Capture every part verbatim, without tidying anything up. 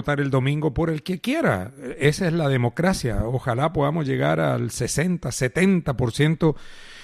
votar el domingo por el que quiera. Esa es la democracia. Ojalá podamos llegar al sesenta, setenta por ciento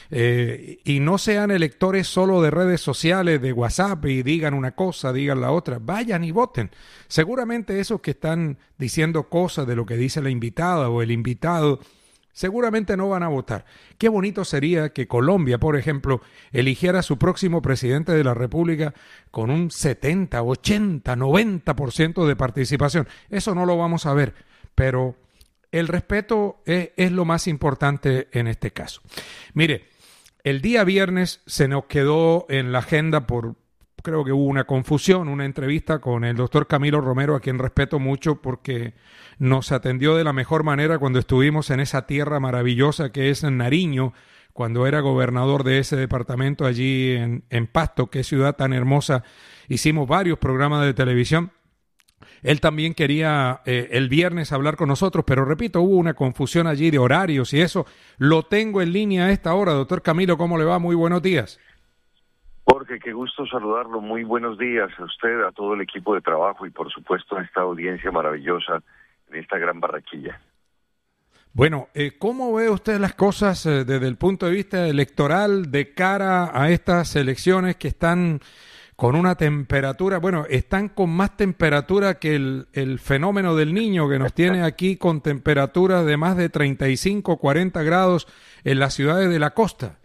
eh, y no sean electores solo de redes sociales, de WhatsApp y digan una cosa, digan la otra. Vayan y voten. Seguramente esos que están diciendo cosas de lo que dice la invitada o el invitado, seguramente no van a votar. Qué bonito sería que Colombia, por ejemplo, eligiera a su próximo presidente de la República con un setenta, ochenta, noventa por ciento de participación. Eso no lo vamos a ver, pero el respeto es, es lo más importante en este caso. Mire, el día viernes se nos quedó en la agenda por... Creo que hubo una confusión, una entrevista con el doctor Camilo Romero, a quien respeto mucho porque nos atendió de la mejor manera cuando estuvimos en esa tierra maravillosa que es Nariño, cuando era gobernador de ese departamento allí en, en Pasto, qué ciudad tan hermosa. Hicimos varios programas de televisión. Él también quería eh, el viernes hablar con nosotros, pero repito, hubo una confusión allí de horarios y eso. Lo tengo en línea a esta hora. Doctor Camilo, ¿cómo le va? Muy buenos días. Jorge, qué gusto saludarlo. Muy buenos días a usted, a todo el equipo de trabajo y por supuesto a esta audiencia maravillosa en esta gran Barranquilla. Bueno, eh, ¿cómo ve usted las cosas eh, desde el punto de vista electoral de cara a estas elecciones que están con una temperatura, bueno, están con más temperatura que el, el fenómeno del Niño que nos tiene aquí con temperaturas de más de treinta y cinco, cuarenta grados en las ciudades de la costa?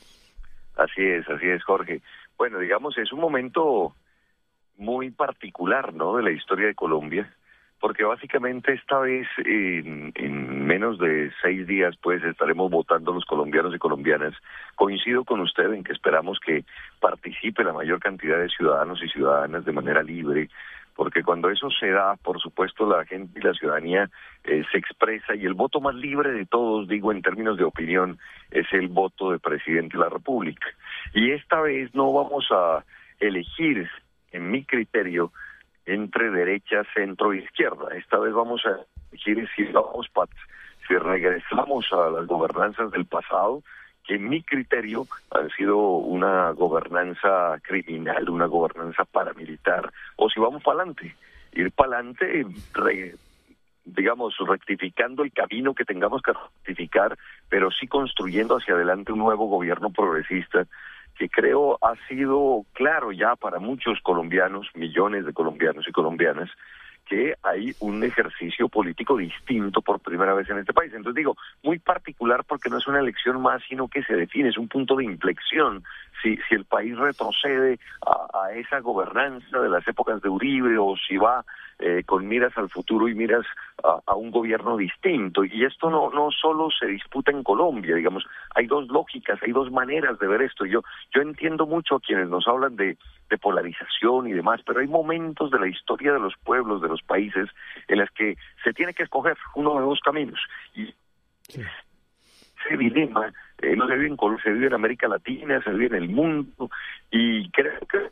Así es, así es, Jorge. Bueno, digamos, es un momento muy particular, ¿no?, de la historia de Colombia, porque básicamente esta vez, en, en menos de seis días, pues, estaremos votando los colombianos y colombianas. Coincido con usted en que esperamos que participe la mayor cantidad de ciudadanos y ciudadanas de manera libre, porque cuando eso se da, por supuesto, la gente y la ciudadanía eh, se expresa, y el voto más libre de todos, digo, en términos de opinión, es el voto de presidente de la República. Y esta vez no vamos a elegir, en mi criterio, entre derecha, centro e izquierda. Esta vez vamos a elegir si vamos para, si regresamos a las gobernanzas del pasado, que en mi criterio han sido una gobernanza criminal, una gobernanza paramilitar, o si vamos para adelante, ir para adelante, re, digamos, rectificando el camino que tengamos que rectificar, pero sí construyendo hacia adelante un nuevo gobierno progresista, que creo ha sido claro ya para muchos colombianos, millones de colombianos y colombianas, que hay un ejercicio político distinto por primera vez en este país. Entonces digo, muy particular porque no es una elección más, sino que se define, es un punto de inflexión. Si, si el país retrocede a, a esa gobernanza de las épocas de Uribe, o si va eh, con miras al futuro y miras a, a un gobierno distinto. Y esto no, no solo se disputa en Colombia, digamos, hay dos lógicas, hay dos maneras de ver esto. Yo, yo entiendo mucho a quienes nos hablan de, de polarización y demás, pero hay momentos de la historia de los pueblos, de los países, en las que se tiene que escoger uno de dos caminos. Y sí. Ese dilema eh, no se vive en Colombia, se vive en América Latina, se vive en el mundo, y creo que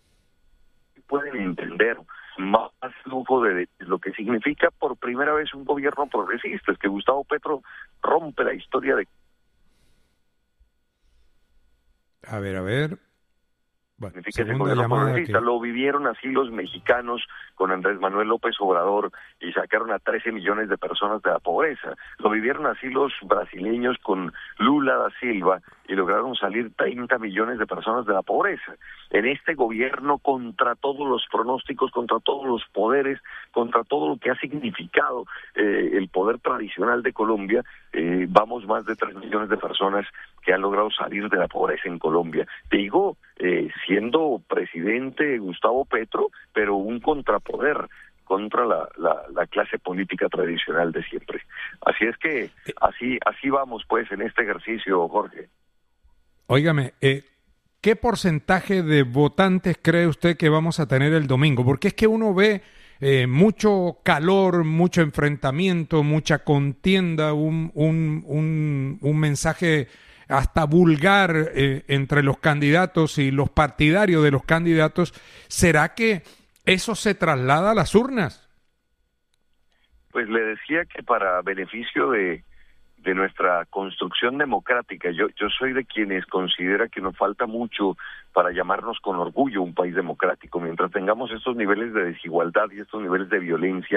pueden entender más lujo de lo que significa por primera vez un gobierno progresista. Es que Gustavo Petro rompe la historia de... A ver, a ver... Bueno, significa ese gobierno progresista. Que... Lo vivieron así los mexicanos con Andrés Manuel López Obrador y sacaron a trece millones de personas de la pobreza. Lo vivieron así los brasileños con Lula da Silva y lograron salir treinta millones de personas de la pobreza. En este gobierno, contra todos los pronósticos, contra todos los poderes, contra todo lo que ha significado eh, el poder tradicional de Colombia, eh, vamos más de tres millones de personas que han logrado salir de la pobreza en Colombia. Digo, eh, siendo presidente Gustavo Petro, pero un contrapoder contra la, la, la clase política tradicional de siempre. Así es que así así vamos pues en este ejercicio, Jorge. Óigame, eh, ¿qué porcentaje de votantes cree usted que vamos a tener el domingo? Porque es que uno ve eh, mucho calor, mucho enfrentamiento, mucha contienda, un, un, un, un mensaje hasta vulgar eh, entre los candidatos y los partidarios de los candidatos. ¿Será que eso se traslada a las urnas? Pues le decía que para beneficio de, de nuestra construcción democrática. Yo, yo soy de quienes considera que nos falta mucho para llamarnos con orgullo un país democrático. Mientras tengamos estos niveles de desigualdad y estos niveles de violencia,